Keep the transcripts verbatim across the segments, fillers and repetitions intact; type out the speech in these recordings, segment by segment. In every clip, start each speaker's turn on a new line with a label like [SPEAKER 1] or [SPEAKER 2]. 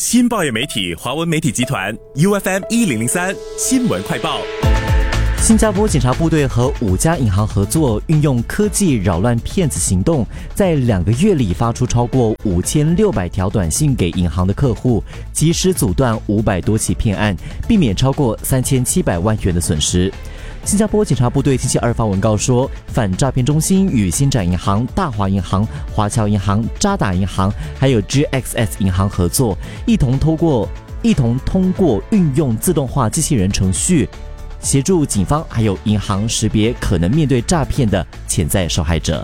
[SPEAKER 1] 新报业媒体华文媒体集团 U F M 一零零三新闻快报。
[SPEAKER 2] 新加坡警察部队和五家银行合作，运用科技扰乱骗子行动，在两个月里发出超过五千六百条短信给银行的客户，及时阻断五百多起骗案，避免超过三千七百万元的损失。新加坡警察部队星期二发文告说，反诈骗中心与新展银行、大华银行、华侨银行、渣打银行还有 G X S 银行合作，一同通过一同通过运用自动化机器人程序，协助警方还有银行识别可能面对诈骗的潜在受害者。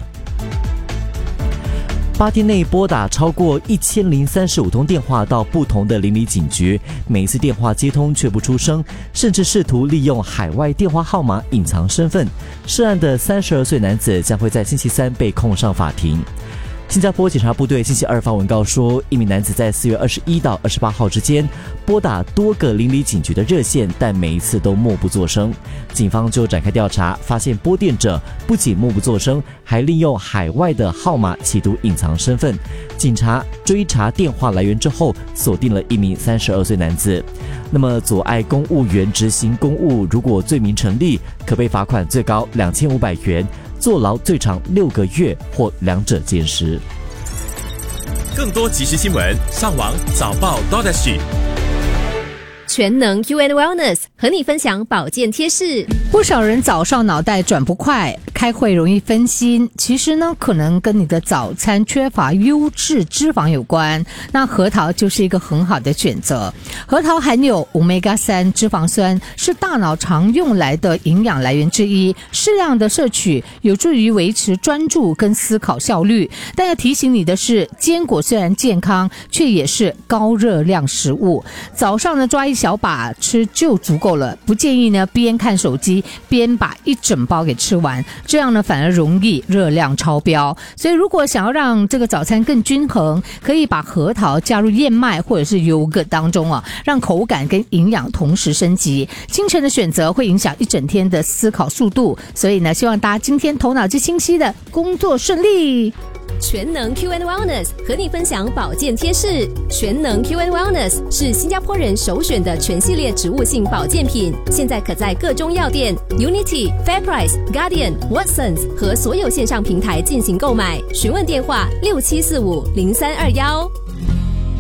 [SPEAKER 2] 八天内拨打超过一千零三十五通电话到不同的邻里警局，每一次电话接通却不出声，甚至试图利用海外电话号码隐藏身份。涉案的三十二岁男子将会在星期三被控上法庭。新加坡警察部队星期二发文告说，一名男子在四月二十一到二十八号之间拨打多个邻里警局的热线，但每一次都默不作声。警方就展开调查，发现拨电者不仅默不作声，还利用海外的号码企图隐藏身份。警察追查电话来源之后，锁定了一名三十二岁男子。那么阻碍公务员执行公务，如果罪名成立，可被罚款最高两千五百元，坐牢最长六个月或两者兼施。
[SPEAKER 1] 更多即时新闻，上网早报 .sg。
[SPEAKER 3] 全能 Q and Wellness 和你分享保健贴士。
[SPEAKER 4] 不少人早上脑袋转不快，开会容易分心，其实呢，可能跟你的早餐缺乏优质脂肪有关。那核桃就是一个很好的选择。核桃含有 欧米伽三 脂肪酸，是大脑常用来的营养来源之一。适量的摄取有助于维持专注跟思考效率。但要提醒你的是，坚果虽然健康，却也是高热量食物。早上呢，抓一小把吃就足够了，不建议呢边看手机边把一整包给吃完，这样呢反而容易热量超标。所以如果想要让这个早餐更均衡，可以把核桃加入燕麦或者是 yogurt 当中啊，让口感跟营养同时升级。清晨的选择会影响一整天的思考速度，所以呢希望大家今天头脑最清晰的工作顺利。
[SPEAKER 3] 全能 Q and Wellness 和你分享保健贴士。全能 Q and Wellness 是新加坡人首选的全系列植物性保健品，现在可在各中药店、Unity、FairPrice、Guardian、Watsons 和所有线上平台进行购买。询问电话六七四五零三二幺。